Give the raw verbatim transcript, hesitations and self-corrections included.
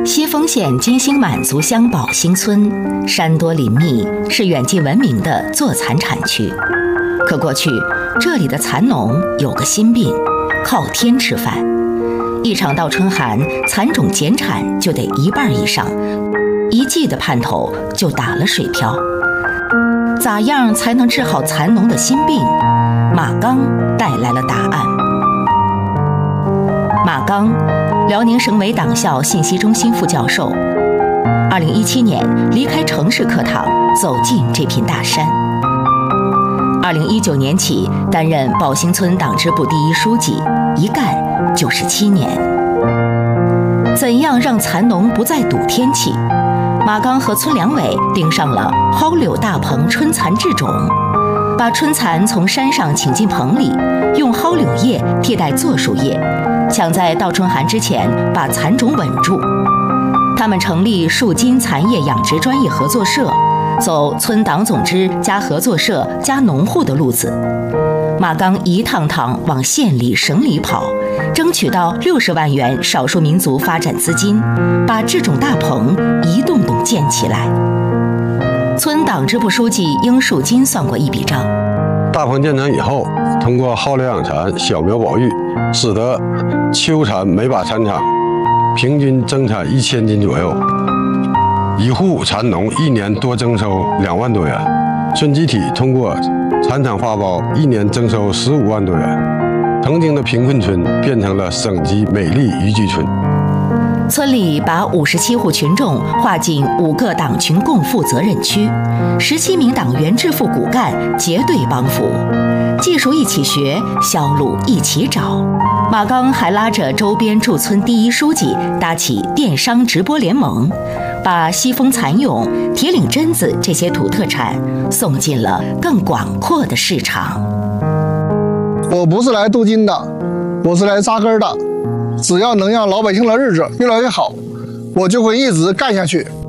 西丰县金星满族乡宝兴村，山多林密，是远近闻名的做蚕产区。可过去这里的蚕农有个心病，靠天吃饭。一场倒春寒，蚕种减产就得一半以上，一季的盼头就打了水漂。咋样才能治好蚕农的心病？马刚带来了答案。马刚，辽宁省委党校信息中心副教授，二零一七年离开城市课堂，走进这片大山。二零一九年起担任宝兴村党支部第一书记，一干就是七年。怎样让蚕农不再赌天气？马刚和村两委盯上了蒿柳大棚春蚕制种，把春蚕从山上请进棚里，用蒿柳叶替代柞树叶，抢在倒春寒之前把蚕种稳住。他们成立树金蚕业养殖专业合作社，走村党总支加合作社加农户的路子。马刚一趟趟往县里省里跑，争取到六十万元少数民族发展资金，把这种大棚一栋栋建起来。村党支部书记应树金算过一笔账， 大棚建成以后，通过蒿柳养蚕、小苗保育，使得秋蚕每把蚕场平均增产一千斤左右，一户蚕农一年多增收两万多元。村集体通过蚕场发包，一年增收十五万多元。曾经的贫困村变成了省级美丽宜居村。 村里把五十七户群众划进五个党群共负责任区，十七名党员支副骨干结对帮扶，技术一起学，销路一起找。马刚还拉着周边驻村第一书记搭起电商直播联盟，把西丰蚕蛹、铁岭榛子这些土特产送进了更广阔的市场。 我不是来镀金的，我是来扎根的。只要能让老百姓的日子越来越好，我就会一直干下去。